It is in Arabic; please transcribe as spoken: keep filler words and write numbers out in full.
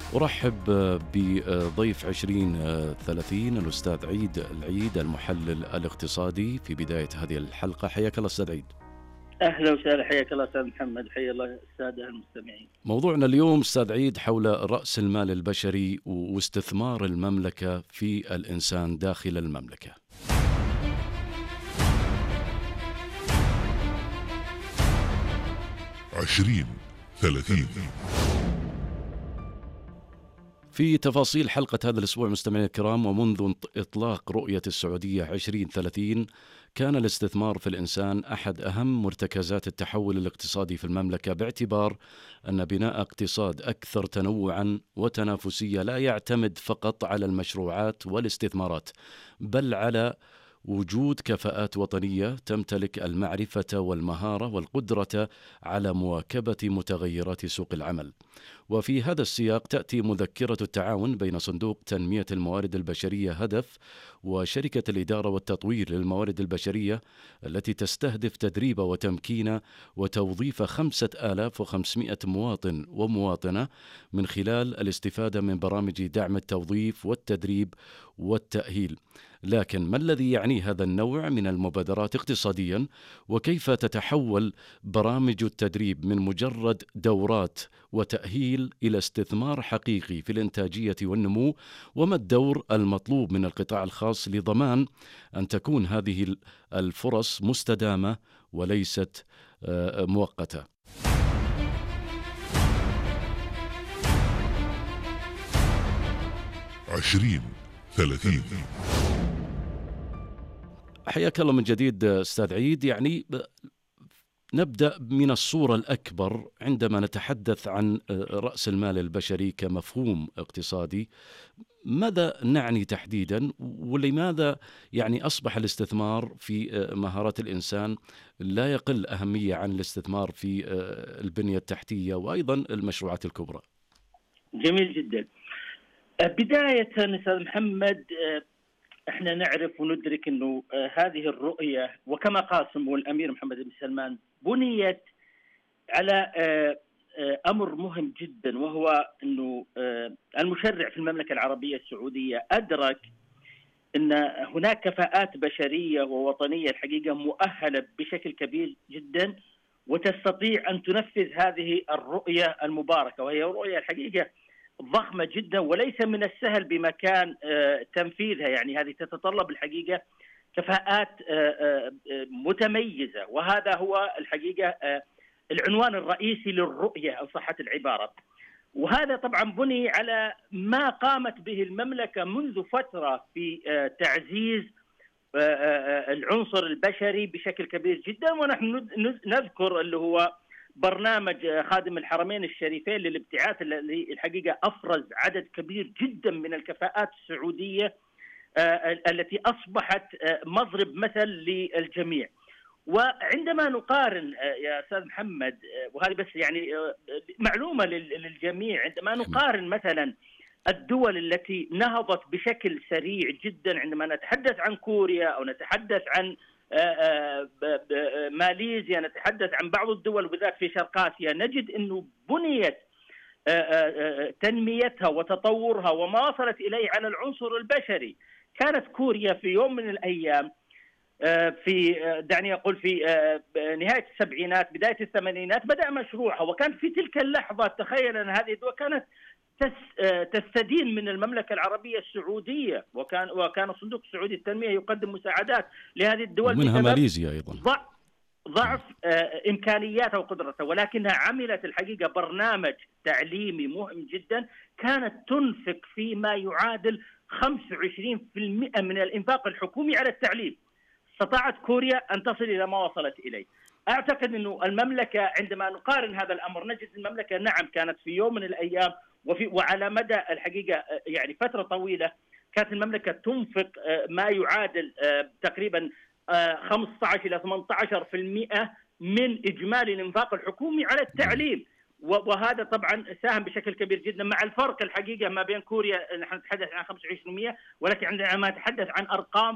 أرحب بضيف عشرين ثلاثين الأستاذ عيد العيد المحلل الاقتصادي في بداية هذه الحلقة. حياك الله أستاذ عيد. أهلا وسهلا، حياك الله أستاذ محمد، حيا الله السادة المستمعين. موضوعنا اليوم أستاذ عيد حول رأس المال البشري واستثمار المملكة في الإنسان داخل المملكة. عشرين ثلاثين. في تفاصيل حلقة هذا الأسبوع مستمعينا الكرام، ومنذ إطلاق رؤية السعودية عشرين ثلاثين كان الاستثمار في الإنسان أحد أهم مرتكزات التحول الاقتصادي في المملكة، باعتبار أن بناء اقتصاد أكثر تنوعا وتنافسية لا يعتمد فقط على المشروعات والاستثمارات، بل على وجود كفاءات وطنية تمتلك المعرفة والمهارة والقدرة على مواكبة متغيرات سوق العمل. وفي هذا السياق تأتي مذكرة التعاون بين صندوق تنمية الموارد البشرية هدف وشركة الإدارة والتطوير للموارد البشرية، التي تستهدف تدريب وتمكين وتوظيف خمسة آلاف وخمسمائة مواطن ومواطنة من خلال الاستفادة من برامج دعم التوظيف والتدريب والتأهيل. لكن ما الذي يعني هذا النوع من المبادرات اقتصاديا؟ وكيف تتحول برامج التدريب من مجرد دورات وتأهيل إلى استثمار حقيقي في الإنتاجية والنمو؟ وما الدور المطلوب من القطاع الخاص لضمان أن تكون هذه الفرص مستدامة وليست مؤقتة؟ عشرين ثلاثين. حياك الله من جديد أستاذ عيد. يعني نبدأ من الصورة الأكبر عندما نتحدث عن رأس المال البشري كمفهوم اقتصادي. ماذا نعني تحديدا، ولماذا يعني أصبح الاستثمار في مهارات الإنسان لا يقل أهمية عن الاستثمار في البنية التحتية وأيضا المشروعات الكبرى؟ جميل جدا. بداية أستاذ محمد، احنا نعرف وندرك انه هذه الرؤية، وكما قال سمو الامير محمد بن سلمان، بنيت على امر مهم جدا، وهو انه المشرع في المملكة العربية السعودية ادرك ان هناك كفاءات بشرية ووطنية الحقيقة مؤهلة بشكل كبير جدا، وتستطيع ان تنفذ هذه الرؤية المباركة، وهي رؤية الحقيقة ضخمة جدا وليس من السهل بمكان تنفيذها. يعني هذه تتطلب الحقيقة كفاءات متميزة، وهذا هو الحقيقة العنوان الرئيسي للرؤية أو صحة العبارة. وهذا طبعا بني على ما قامت به المملكة منذ فترة في تعزيز العنصر البشري بشكل كبير جدا، ونحن نذكر اللي هو برنامج خادم الحرمين الشريفين للابتعاث، الذي الحقيقة أفرز عدد كبير جدا من الكفاءات السعودية التي أصبحت مضرب مثل للجميع. وعندما نقارن يا أستاذ محمد، وهذه بس يعني معلومة للجميع، عندما نقارن مثلا الدول التي نهضت بشكل سريع جدا، عندما نتحدث عن كوريا أو نتحدث عن ماليزيا، نتحدث عن بعض الدول وبالذات في شرق آسيا، نجد أنه بنيت تنميتها وتطورها وما وصلت إليه على العنصر البشري. كانت كوريا في يوم من الأيام، في دعني أقول في نهاية السبعينات بداية الثمانينات، بدأ مشروعها، وكان في تلك اللحظة تخيل أن هذه الدول كانت تستدين من المملكة العربية السعودية، وكان وكان الصندوق السعودي للتنمية يقدم مساعدات لهذه الدول، ومنها ماليزيا أيضا، ضعف إمكانياتها وقدرتها، ولكنها عملت الحقيقة برنامج تعليمي مهم جدا، كانت تنفق فيما يعادل خمسة وعشرين بالمئة من الإنفاق الحكومي على التعليم. استطاعت كوريا أن تصل إلى ما وصلت إليه. أعتقد أنه المملكة عندما نقارن هذا الأمر نجد المملكة نعم كانت في يوم من الأيام وفي وعلى مدى الحقيقة يعني فترة طويلة كانت المملكة تنفق ما يعادل تقريبا خمسة عشر إلى ثمانية عشر بالمئة من إجمالي الإنفاق الحكومي على التعليم، وهذا طبعا ساهم بشكل كبير جدا، مع الفرق الحقيقة ما بين كوريا نحن نتحدث عن خمسة وعشرين بالمئة، ولكن عندما نتحدث عن أرقام